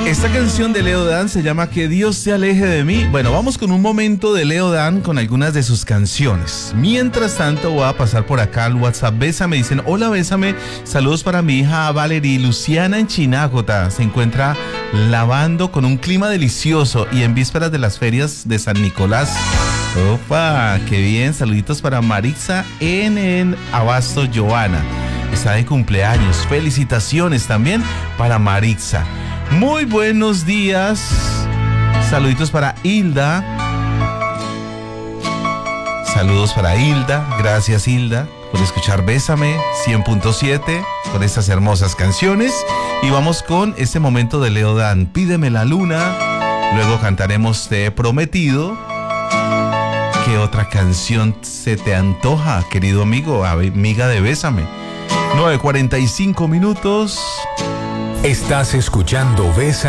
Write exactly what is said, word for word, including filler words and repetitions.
Esta canción de Leo Dan se llama Que Dios se aleje de mí. Bueno, vamos con un momento de Leo Dan con algunas de sus canciones. Mientras tanto, voy a pasar por acá al WhatsApp. Bésame, dicen, hola, bésame. Saludos para mi hija Valerie. Luciana en Chinájota se encuentra lavando con un clima delicioso y en vísperas de las ferias de San Nicolás. Opa, qué bien. Saluditos para Maritza en, en Abasto, Joana. Está de cumpleaños. Felicitaciones también para Maritza. Muy buenos días. Saluditos para Hilda. Saludos para Hilda. Gracias, Hilda, por escuchar Bésame cien punto siete, por estas hermosas canciones. Y vamos con este momento de Leo Dan. Pídeme la luna. Luego cantaremos Te he prometido. ¿Qué otra canción se te antoja, querido amigo, amiga de Bésame? nueve cuarenta y cinco minutos. Estás escuchando Bésame.